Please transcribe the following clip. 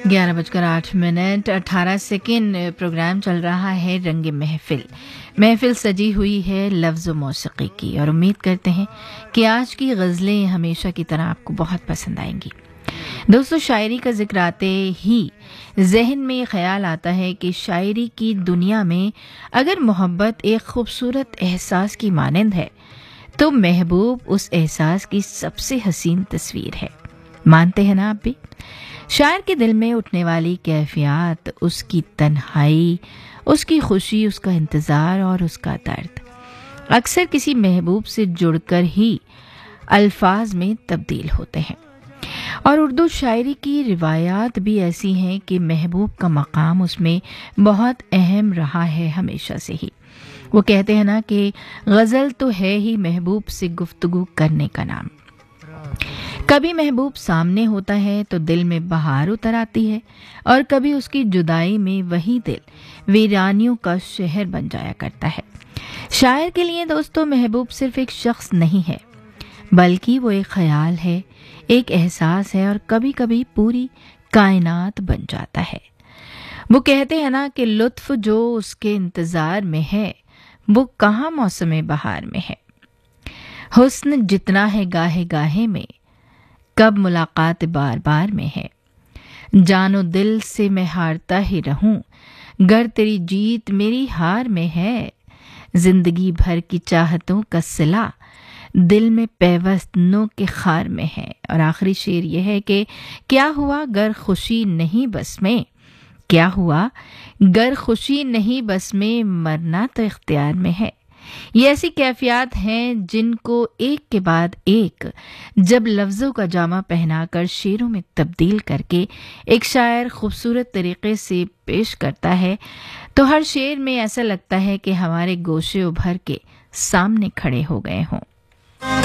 11:08 programme चल रहा है रंग महफिल सजी हुई है लफ्ज़ व मौसीकी की, और उम्मीद करते हैं कि आज की गज़लें हमेशा की तरह आपको बहुत पसंद आएंगी। दोस्तों, शायरी का जिक्र आते ही जहन में ये ख्याल आता है कि शायरी की दुनिया में अगर मोहब्बत एक खूबसूरत एहसास की मानंद है तो महबूब उस एहसास की सबसे हसीन तस्वीर है। मानते हैं ना आप भी? शायर के दिल में उठने वाली कैफियत, उसकी तन्हाई, उसकी खुशी, उसका इंतज़ार और उसका दर्द अक्सर किसी महबूब से जुड़कर ही अल्फाज में तब्दील होते हैं। और उर्दू शायरी की रिवायात भी ऐसी हैं कि महबूब का मकाम उसमें बहुत अहम रहा है हमेशा से ही। वो कहते हैं ना कि गज़ल तो है ही महबूब से गुफ्तगू करने का नाम। कभी महबूब सामने होता है तो दिल में बहार उतर आती है, और कभी उसकी जुदाई में वही दिल वीरानियों का शहर बन जाया करता है। शायर के लिए दोस्तों महबूब सिर्फ एक शख्स नहीं है, बल्कि वो एक ख्याल है, एक एहसास है, और कभी कभी पूरी कायनात बन जाता है। वो कहते हैं ना कि लुत्फ जो उसके इंतज़ार में है वो कहाँ मौसम बहार में है। हुस्न जितना है गाहे गाहे में, कब मुलाकात बार बार में है। जानो दिल से मैं हारता ही रहूं, गर तेरी जीत मेरी हार में है। जिंदगी भर की चाहतों का सिला दिल में पैवस्तनों के खार में है। और आखिरी शेर ये है कि क्या हुआ गर खुशी नहीं बस में, क्या हुआ गर खुशी नहीं बस में, मरना तो इख्तियार में है। ये ऐसी कैफियत हैं जिनको एक के बाद एक जब लफ्ज़ों का जामा पहनाकर शेरों में तब्दील करके एक शायर खूबसूरत तरीके से पेश करता है तो हर शेर में ऐसा लगता है कि हमारे गोशे उभर के सामने खड़े हो गए हों।